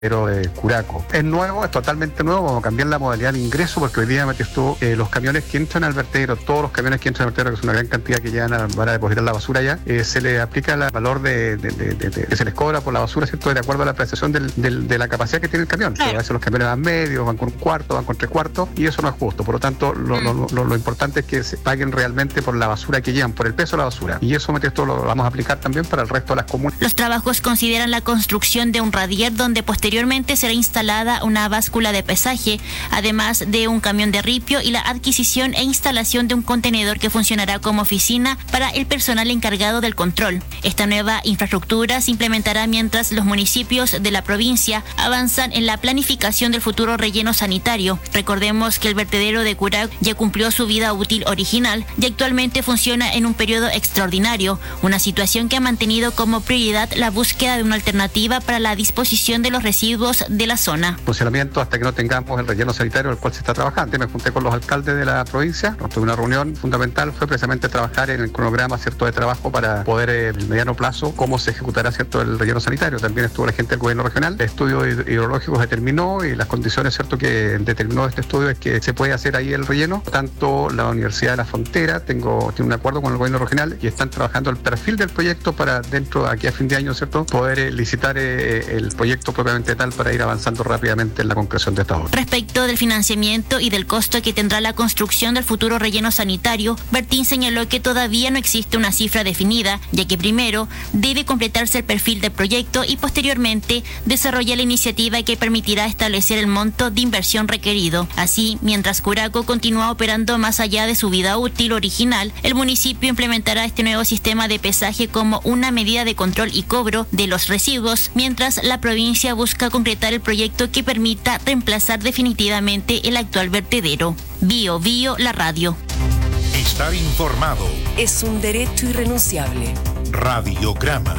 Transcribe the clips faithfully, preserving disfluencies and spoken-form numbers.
Pero de Curaco. Es nuevo, es totalmente nuevo, vamos a cambiar la modalidad de ingreso porque hoy día estuvo, eh, los camiones que entran al vertedero, todos los camiones que entran al vertedero, que es una gran cantidad que llegan a, van a depositar la basura allá, eh, se le aplica el valor de, de, de, de, de, que se les cobra por la basura, ¿cierto? De acuerdo a la apreciación del, del, de la capacidad que tiene el camión. Claro. A veces los camiones van medios, van con un cuarto, van con tres cuartos, y eso no es justo. Por lo tanto, lo, mm. lo, lo, lo importante es que se paguen realmente por la basura que llevan, por el peso de la basura. Y eso esto lo vamos a aplicar también para el resto de las comunas. Los trabajos consideran la construcción de un radier donde posteriormente será instalado instalada una báscula de pesaje, además de un camión de ripio y la adquisición e instalación de un contenedor que funcionará como oficina para el personal encargado del control. Esta nueva infraestructura se implementará mientras los municipios de la provincia avanzan en la planificación del futuro relleno sanitario. Recordemos que el vertedero de Curaco ya cumplió su vida útil original y actualmente funciona en un periodo extraordinario, una situación que ha mantenido como prioridad la búsqueda de una alternativa para la disposición de los residuos de la zona. Funcionamiento hasta que no tengamos el relleno sanitario en el cual se está trabajando. Me junté con los alcaldes de la provincia, nos tuve una reunión fundamental, fue precisamente trabajar en el cronograma, ¿cierto?, de trabajo para poder en el mediano plazo cómo se ejecutará, ¿cierto?, el relleno sanitario. También estuvo la gente del gobierno regional, el estudio hidrológico se determinó y las condiciones, ¿cierto?, que determinó este estudio es que se puede hacer ahí el relleno. Tanto la Universidad de la Frontera tengo, tiene un acuerdo con el gobierno regional y están trabajando el perfil del proyecto para dentro, aquí a fin de año, ¿cierto?, poder eh, licitar eh, el proyecto propiamente tal para ir avanzando rápidamente en la concreción de esta obra. Respecto del financiamiento y del costo que tendrá la construcción del futuro relleno sanitario, Bertín señaló que todavía no existe una cifra definida, ya que primero debe completarse el perfil del proyecto y posteriormente desarrollar la iniciativa que permitirá establecer el monto de inversión requerido. Así, mientras Curaco continúa operando más allá de su vida útil original, el municipio implementará este nuevo sistema de pesaje como una medida de control y cobro de los residuos, mientras la provincia busca concretar el proyecto que permita reemplazar definitivamente el actual vertedero. Bio Bio, la radio. Estar informado es un derecho irrenunciable. Radiograma.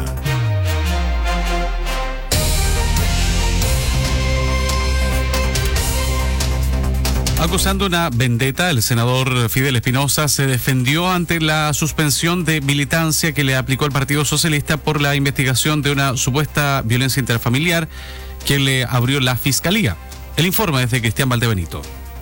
Acusando una vendetta, el senador Fidel Espinosa se defendió ante la suspensión de militancia que le aplicó el Partido Socialista por la investigación de una supuesta violencia interfamiliar que le abrió la Fiscalía. El informe es de Cristian Valdebenito.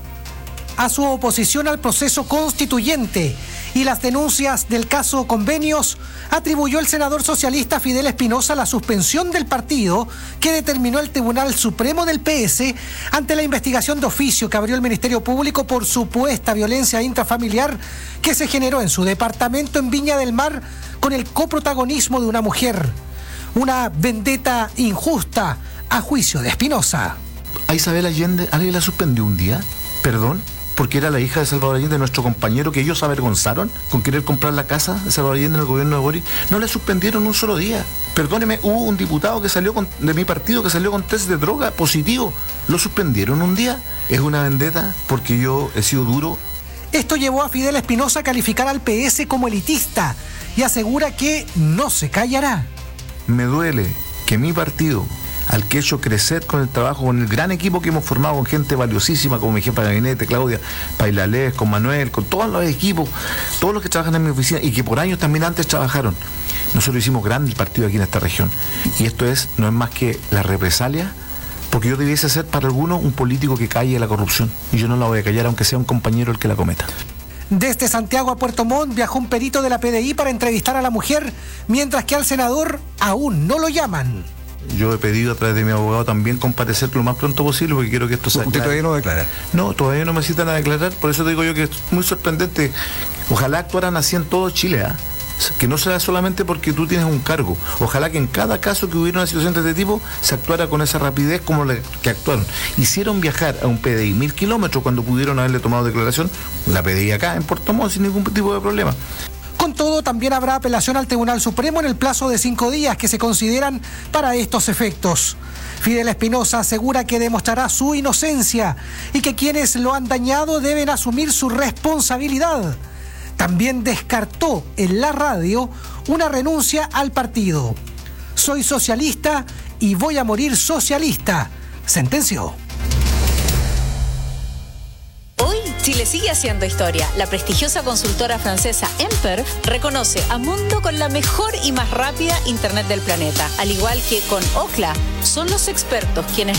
A su oposición al proceso constituyente y las denuncias del caso Convenios, atribuyó el senador socialista Fidel Espinosa la suspensión del partido que determinó el Tribunal Supremo del P S ante la investigación de oficio que abrió el Ministerio Público por supuesta violencia intrafamiliar que se generó en su departamento en Viña del Mar con el coprotagonismo de una mujer. Una vendetta injusta, a juicio de Espinosa. ¿A Isabel Allende alguien la suspendió un día? ¿Perdón? Porque era la hija de Salvador Allende, nuestro compañero, que ellos avergonzaron con querer comprar la casa de Salvador Allende en el gobierno de Boric. No le suspendieron un solo día. Perdóneme, hubo un diputado que salió con, de mi partido que salió con test de droga positivo. ¿Lo suspendieron un día? Es una vendetta porque yo he sido duro. Esto llevó a Fidel Espinosa a calificar al P S como elitista y asegura que no se callará. Me duele que mi partido, al que he hecho crecer con el trabajo, con el gran equipo que hemos formado, con gente valiosísima como mi jefa de gabinete, Claudia Pailalés, con Manuel, con todos los equipos, todos los que trabajan en mi oficina y que por años también antes trabajaron. Nosotros hicimos grande el partido aquí en esta región. Y esto es, no es más que la represalia, porque yo debiese ser para algunos un político que calle la corrupción. Y yo no la voy a callar aunque sea un compañero el que la cometa. Desde Santiago a Puerto Montt viajó un perito de la P D I para entrevistar a la mujer, mientras que al senador aún no lo llaman. Yo he pedido a través de mi abogado también comparecer lo más pronto posible porque quiero que esto se aclare. ¿Usted todavía no declara? No, todavía no me citan a declarar, por eso te digo yo que es muy sorprendente. Ojalá actuaran así en todo Chile, ¿eh? Que no sea solamente porque tú tienes un cargo. Ojalá que en cada caso que hubiera una situación de este tipo se actuara con esa rapidez como la que actuaron. Hicieron viajar a un P D I mil kilómetros cuando pudieron haberle tomado declaración la P D I acá en Puerto Montt sin ningún tipo de problema. Con todo, también habrá apelación al Tribunal Supremo en el plazo de cinco días que se consideran para estos efectos. Fidel Espinosa asegura que demostrará su inocencia y que quienes lo han dañado deben asumir su responsabilidad. También descartó en la radio una renuncia al partido. Soy socialista y voy a morir socialista, sentenció. Hoy Chile sigue haciendo historia. La prestigiosa consultora francesa Emper reconoce a Mundo con la mejor y más rápida internet del planeta. Al igual que con Ookla, son los expertos quienes